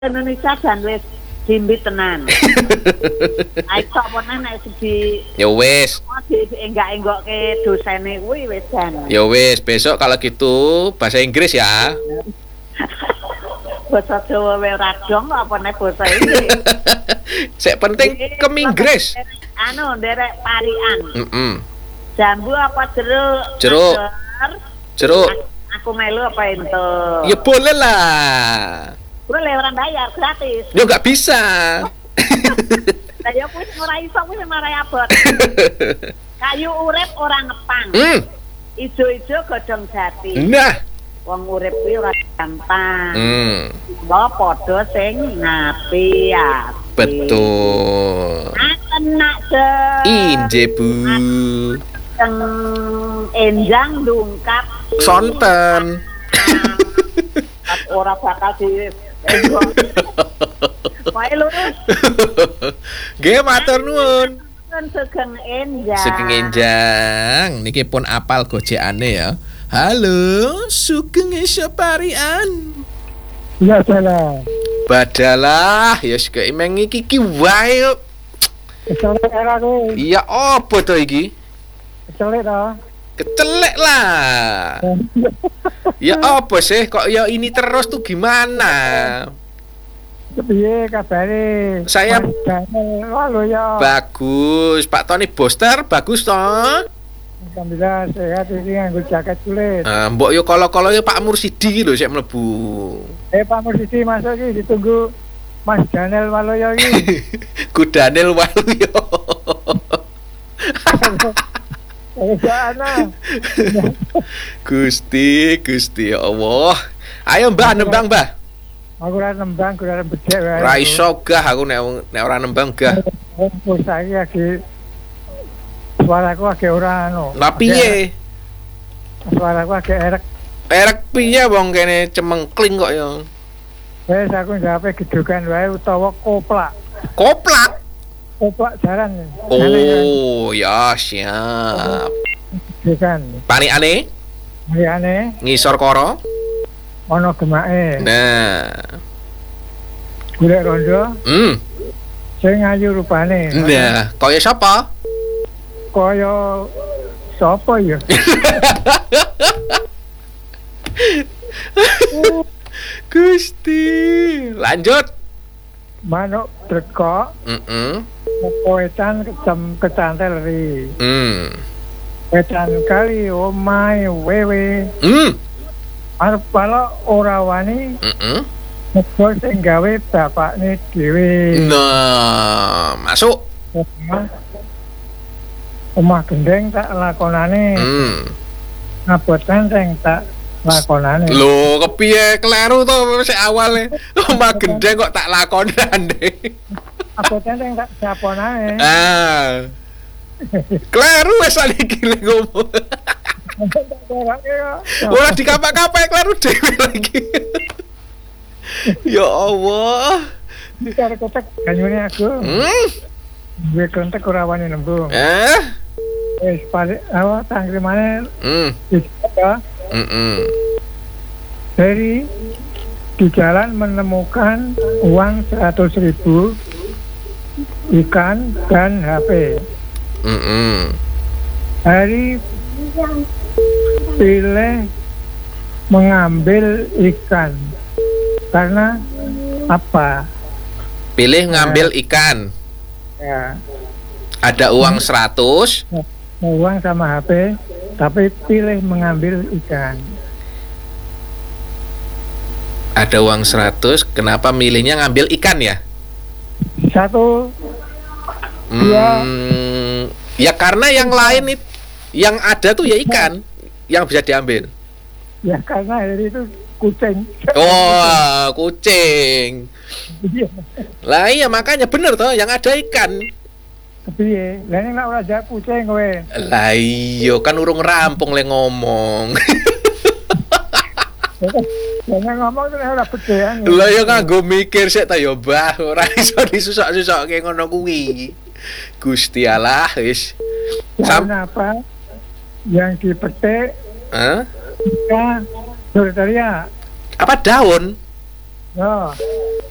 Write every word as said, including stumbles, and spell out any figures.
Indonesia dan wis dimbi tenan. Ayo apa nek segi Ya wis. enggak-enggokke dosene kuwi wis jan. Ya wis, besok kalau gitu bahasa Inggris ya. Basa Jawa wae ora dong apa nek basa iki. Sek penting ke Inggris. Anu nderek parian. Heeh. Jambu apa jeruk? Jeruk. Jeruk. Aku melu apa ento? Ya boleh lah. Boleh orang bayar gratis. Ya nggak bisa. Lah ya kuwi ora iso kuwi marai abot. Kayu urip ora ngepang. Hmm. Ijo-ijo godhong jati. Nah, Wong urip kuwi ora gampang. hmm. Mbok padha sing ngapi ya. Betul. Anak se. Inje Bu. Teng enjang dungkap Sonten. Ora bakal di Wae lurus. Nggih matur nuwun. Kan Sugeng Enjang. Sugeng Enjang niki pun apal gojekane ya. Halo, Sugeng Saparian. Iya salah. Badalah, ya yes, sik emeng iki ki wae. Kecelek era ku. Iya opo to iki? Kecelek ta. Kecelek lah. Ya apa sih kok ya ini terus tuh gimana? Piye kabare? Saya lalu ya. Bagus, Pak Tony Boster bagus toh. Alhamdulillah sehat iki nganggo jaket kulit. Ah, mbok yo kala-kala yo Pak Mursidi lho sik mlebu. Eh Pak Mursidi masuk iki ditunggu Mas Daniel Waloyo iki. Ku Daniel Waluyo. Sana. Gusti, Gusti ya Allah. Ayo Mbah nembang Mbah. Aku ora nembang, aku ora becek wae. Ora iso gah aku nek nek ora nembang gah. Wong saiki lagi suaraku agak ora anu. Lah piye? Suaraku agak erek. Erek piye wong kene cemengkling kok ya. Wes aku ngape gedhogan wae utawa koplak. Koplak. Koplak jaran. Oh, ya siap. Gedhogan. Panikane? Liyane Ngisor koro? ana gemake. Nah. Golek rondo Hmm. sing ayu rupane. Nah, kaya sapa? Kaya sapa ya? Gusti. Lanjut. Manuk brekok, Heeh. wetan kecem kecantel ri. Hmm. Wetan kali omahe wewe. Hmm. Arep pala ora wani Heeh. mergo sing gawe bapakne dhewe. Nah, masuk. Omah gendeng tak lakonane, Hmm. ngabotan sing tak lakonane. Lho, kepiye kleru to sik awale. Omah gendeng kok tak lakonane. Ngabotan sing tak japonane. Ah. Kleru wis iki ngomong. Ora dikapak-kapak kleru dhewe lagi. Ya Allah. Cara kotak ganyune aku. Hmm. Gue kontak ora wani nembung. Eh? Wis pare awak tangkrimane Hmm. dicoba. Mm-mm. Dari di jalan menemukan uang seratus ribu, ikan dan H P. Mm-mm. Hari pilih mengambil ikan karena apa? Pilih ngambil ikan. Ya, Ada uang seratus. uang sama H P, tapi pilih mengambil ikan. Ada uang seratus, kenapa milihnya ngambil ikan ya? Satu, Hmm, ya karena yang lain itu yang ada tuh ya ikan yang bisa diambil. ya karena hari itu kucing. Oh, kucing. Iya. Lah iya makanya bener toh yang ada ikan. Piye? Lah nek ora jak kucing kowe. Lah iya kan urung rampung le ngomong. Jangan ngomong tuh ora bedean. Lah ya nganggo mikir sik ta ya, Mbah. Ora iso disusok-susokke ngono kuwi. Gusti Allah wis. Sam Sam- apa yang dipetik Hah? kita Surteria. Apa daun? Ya,